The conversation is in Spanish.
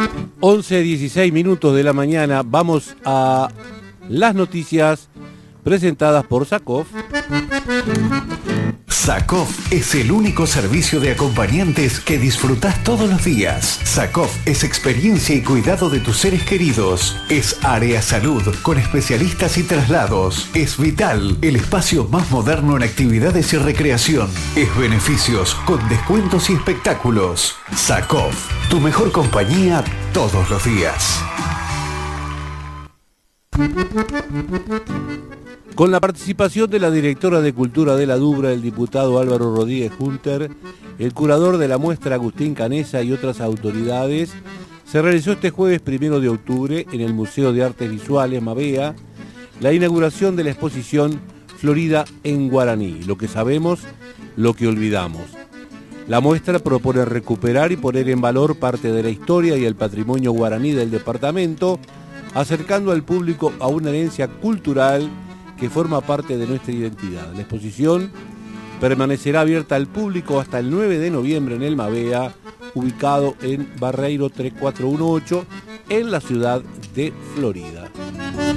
11:16 de la mañana, vamos a las noticias presentadas por Sakov. Sakov es el único servicio de acompañantes que disfrutás todos los días. Sakov es experiencia y cuidado de tus seres queridos. Es área salud con especialistas y traslados. Es Vital, el espacio más moderno en actividades y recreación. Es beneficios con descuentos y espectáculos. Sakov, tu mejor compañía todos los días. Con la participación de la directora de Cultura de la Dubra, el diputado Álvaro Rodríguez Hunter, el curador de la muestra Agustín Canessa y otras autoridades, se realizó este jueves 1 de octubre en el Museo de Artes Visuales Mabea la inauguración de la exposición Florida en Guaraní, lo que sabemos, lo que olvidamos. La muestra propone recuperar y poner en valor parte de la historia y el patrimonio guaraní del departamento, acercando al público a una herencia cultural que forma parte de nuestra identidad. La exposición permanecerá abierta al público hasta el 9 de noviembre en el Mabea, ubicado en Barreiro 3418, en la ciudad de Florida.